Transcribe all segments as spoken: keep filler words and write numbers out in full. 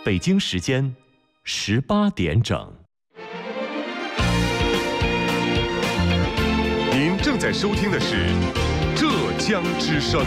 北京时间十八点整。 您正在收听的是浙江之声。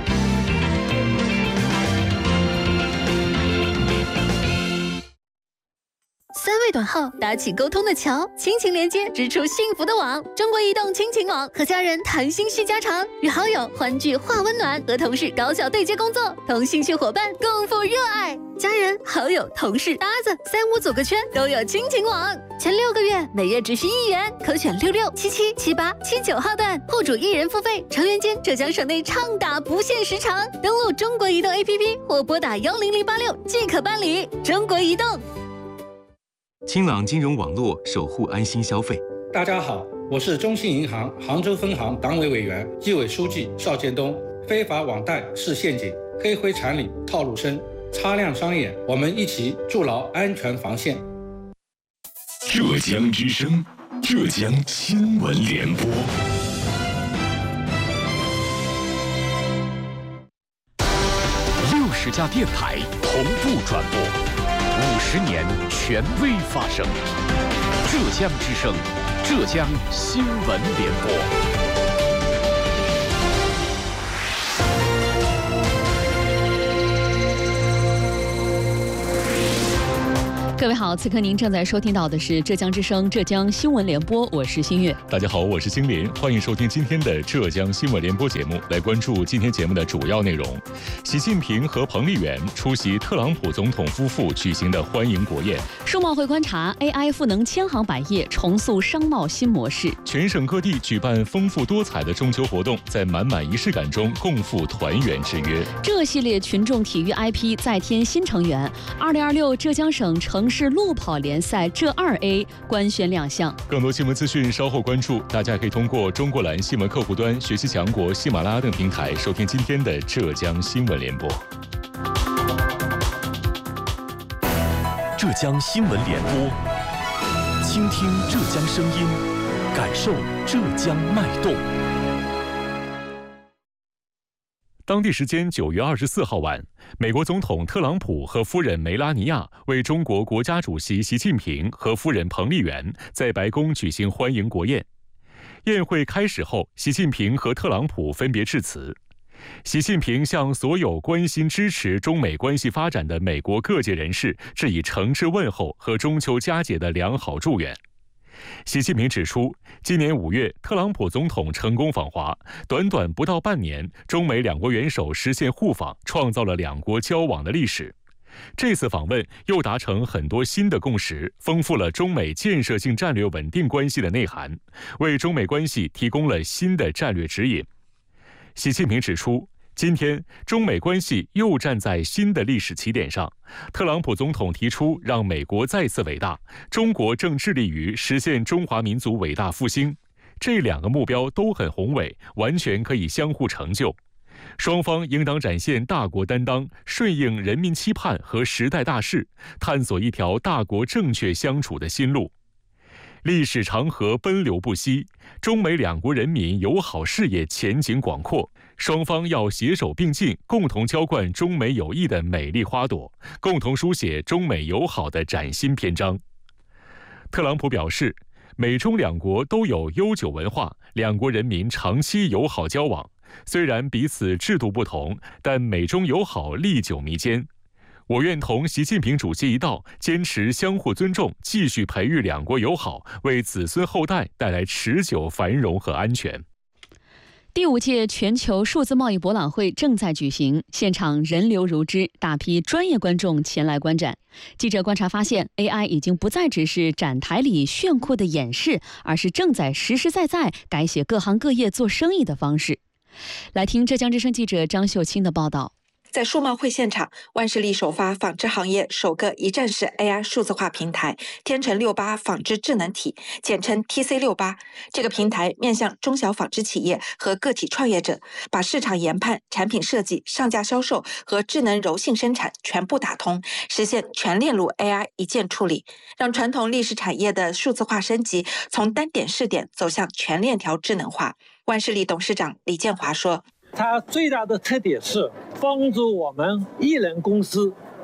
三位短号搭起沟通的桥，亲情连接织出幸福的网。中国移动亲情网，和家人谈心叙家常，与好友欢聚话温暖，和同事高效对接工作，同兴趣伙伴共赴热爱。家人、好友、同事、搭子，三五组个圈都有亲情网。前六个月每月只需一元，可选六六、七七、七八、七九号段，户主一人付费，成员间浙江省内畅打不限时长。登录中国移动 A P P 或拨打幺零零八六即可办理。中国移动。 清朗金融网络，守护安心消费。 大家好，我是中信银行杭州分行党委委员、纪委书记邵建东。非法网贷是陷阱，黑灰产里套路深，擦亮双眼，我们一起筑牢安全防线。 浙江之声，浙江新闻联播。 六十家电台同步转播。五十年权威发声，浙江之声，浙江新闻联播。 各位好，此刻您正在收听到的是浙江之声浙江新闻联播，我是新月。 大家好，我是星林，欢迎收听今天的浙江新闻联播节目。来关注今天节目的主要内容：习近平和彭丽媛出席特朗普总统夫妇举行的欢迎国宴； 数贸会观察 A I 赋能千行百业，重塑商贸新模式； 全省各地举办丰富多彩的中秋活动，在满满仪式感中共赴团圆之约。 这系列群众体育 I P 再添新成员，二零二六浙江省城市路跑联赛浙二 A 官宣亮相。 更多新闻资讯稍后关注，大家可以通过中国蓝新闻客户端、学习强国、喜马拉雅等平台收听今天的浙江新闻联播。 浙江新闻联播，倾听浙江声音，感受浙江脉动。 当地时间九月二十四号晚，美国总统特朗普和夫人梅拉尼亚为中国国家主席习近平和夫人彭丽媛在白宫举行欢迎国宴。宴会开始后，习近平和特朗普分别致辞。习近平向所有关心支持中美关系发展的美国各界人士致以诚挚问候和中秋佳节的良好祝愿。习近平指出，今年五月，特朗普总统成功访华，短短不到半年，中美两国元首实现互访，创造了两国交往的历史。这次访问又达成很多新的共识，丰富了中美建设性战略稳定关系的内涵，为中美关系提供了新的战略指引。习近平指出，今天中美关系又站在新的历史起点上，特朗普总统提出让美国再次伟大，中国正致力于实现中华民族伟大复兴，这两个目标都很宏伟，完全可以相互成就。双方应当展现大国担当，顺应人民期盼和时代大势，探索一条大国正确相处的新路。历史长河奔流不息，中美两国人民友好事业前景广阔，双方要携手并进，共同浇灌中美友谊的美丽花朵，共同书写中美友好的崭新篇章。特朗普表示，美中两国都有悠久文化，两国人民长期友好交往，虽然彼此制度不同，但美中友好历久弥坚。我愿同习近平主席一道，坚持相互尊重，继续培育两国友好，为子孙后代带来持久繁荣和安全。 第五届全球数字贸易博览会正在举行，现场人流如织，大批专业观众前来观展。记者观察发现 ，A I 已经不再只是展台里炫酷的演示，而是正在实实在在改写各行各业做生意的方式。来听浙江之声记者张秀清的报道。 在数贸会现场，万世力首发纺织行业首个一站式 A I 数字化平台“天成六八纺织智能体”，简称 T C 六八。这个平台面向中小纺织企业和个体创业者，把市场研判、产品设计、上架销售和智能柔性生产全部打通，实现全链路 A I 一键处理，让传统历史产业的数字化升级从单点试点走向全链条智能化。万世力董事长李建华说， 它最大的特点是帮助我们艺人公司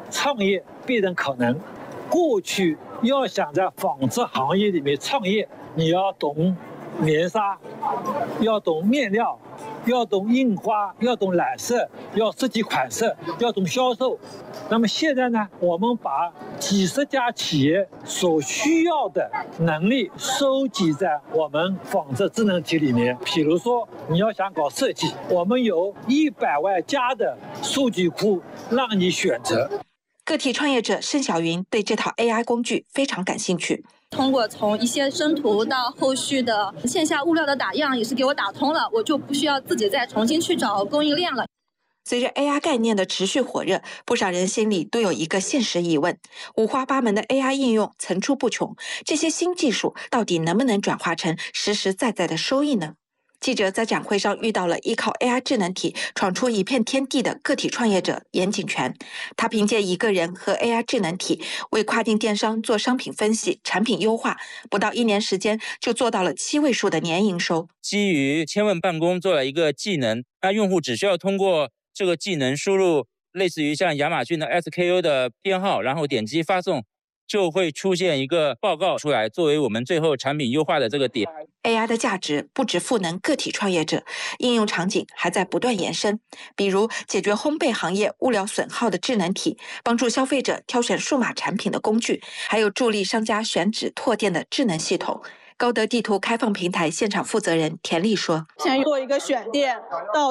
创业变成可能。过去要想在纺织行业里面创业，你要懂棉纱，要懂面料，要懂印花，要懂染色，要设计款式，要懂销售。那么现在呢，我们把几十家企业所需要的能力收集在我们纺织智能体里面。比如说，你要想搞设计，我们有一百万家的数据库让你选择。 个体创业者申小云对这套 A I 工具非常感兴趣。 通过从一些生图到后续的线下物料的打样，也是给我打通了，我就不需要自己再重新去找供应链了。 随着 A I 概念的持续火热，不少人心里都有一个现实疑问：五花八门的 A I 应用层出不穷，这些新技术到底能不能转化成实实在在的收益呢？记者在展会上遇到了依靠 A I 智能体闯出一片天地的个体创业者严景全，他凭借一个人和 A I 智能体为跨境电商做商品分析、产品优化，不到一年时间就做到了七位数的年营收。 基于千问办公做了一个技能，那用户只需要通过这个技能输入类似于像亚马逊的 S K U 的编号，然后点击发送，就会出现一个报告出来，作为我们最后产品优化的这个点。 A I 的价值不只赋能个体创业者，应用场景还在不断延伸，比如解决烘焙行业物料损耗的智能体，帮助消费者挑选数码产品的工具，还有助力商家选址拓店的智能系统。高德地图开放平台现场负责人田丽说：“ 先做一个选店，到